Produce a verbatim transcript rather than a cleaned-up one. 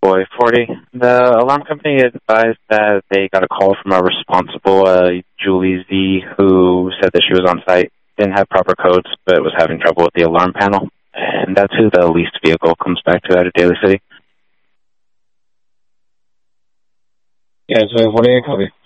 Boy forty. The alarm company advised that they got a call from a responsible, uh, Julie Z, who said that she was on site, didn't have proper codes, but was having trouble with the alarm panel. And that's who the leased vehicle comes back to out of Daly City. Yeah, so forty-eight, copy.